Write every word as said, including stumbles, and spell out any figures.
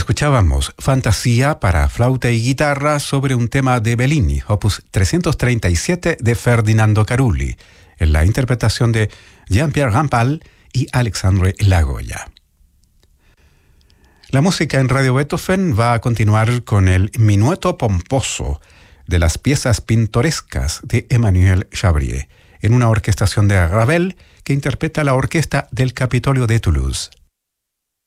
Escuchábamos Fantasía para flauta y guitarra sobre un tema de Bellini, opus trescientos treinta y siete de Ferdinando Carulli, en la interpretación de Jean-Pierre Rampal y Alexandre Lagoya. La música en Radio Beethoven va a continuar con el Minueto Pomposo de las piezas pintorescas de Emmanuel Chabrier, en una orquestación de Ravel que interpreta la orquesta del Capitolio de Toulouse.